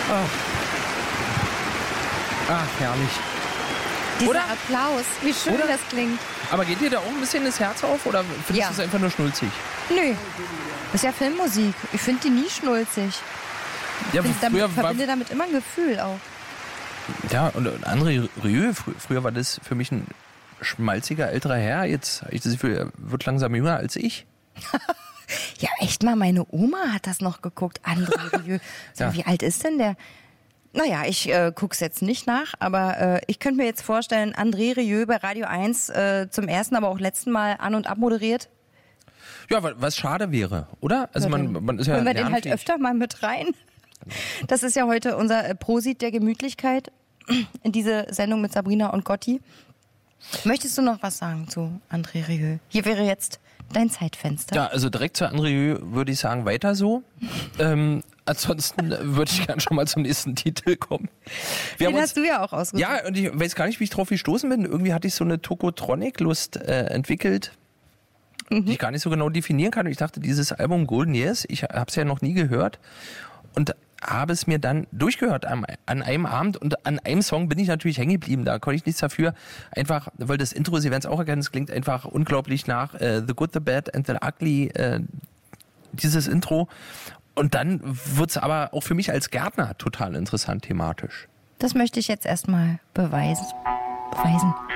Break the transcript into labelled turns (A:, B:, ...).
A: Ach, herrlich.
B: Dieser
A: Oder?
B: Applaus, wie schön
A: Oder?
B: das klingt.
A: Aber geht dir da auch ein bisschen das Herz auf oder findest
B: Ja.
A: du es einfach nur schnulzig?
B: Nö, das ist ja Filmmusik. Ich finde die nie schnulzig.
A: Ja,
B: Ich
A: früher war,
B: verbinde damit immer ein Gefühl auch.
A: ja, und André Rieu, früher war das für mich ein schmalziger älterer Herr. Jetzt habe ich das Gefühl, er wird langsam jünger als ich.
B: Ja, echt mal, meine Oma hat das noch geguckt. André Rieu. Sag,
A: Ja.
B: Wie alt ist denn der? Naja, ich gucke es jetzt nicht nach, aber ich könnte mir jetzt vorstellen, André Rieu bei Radio 1 zum ersten, aber auch letzten Mal an- und abmoderiert.
A: Ja, was schade wäre, oder? Also man ist ja
B: Holen wir den halt
A: lernfähig.
B: öfter mal mit rein. Das ist ja heute unser Prosit der Gemütlichkeit in diese Sendung mit Sabrina und Gotti. Möchtest du noch was sagen zu André Rieu? Hier wäre jetzt dein Zeitfenster.
A: Ja, also direkt zu André Rieu würde ich sagen, weiter so. Ansonsten würde ich gerne schon mal zum nächsten Titel kommen.
B: Den hast du ja auch ausgesucht.
A: Ja, und ich weiß gar nicht, wie ich drauf gestoßen bin. Irgendwie hatte ich so eine Tokotronic-Lust entwickelt, die ich gar nicht so genau definieren kann. Und ich dachte, dieses Album Golden Years, ich habe es ja noch nie gehört und habe es mir dann durchgehört an einem Abend und an einem Song bin ich natürlich hängen geblieben. Da konnte ich nichts dafür. Einfach, weil das Intro, Sie werden es auch erkennen, es klingt einfach unglaublich nach The Good, The Bad and The Ugly, dieses Intro. Und dann wird's aber auch für mich als Gärtner total interessant thematisch.
B: Das möchte ich jetzt erstmal beweisen.